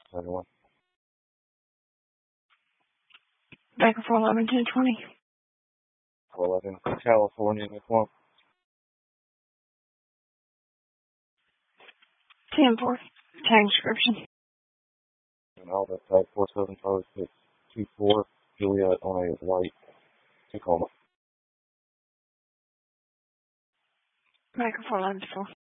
Anyone? Baker 411 1020. 411 California, Miss One. 10-4. Tag description. And all that tag 475624 Juliet on a white Tacoma. Baker 411 4.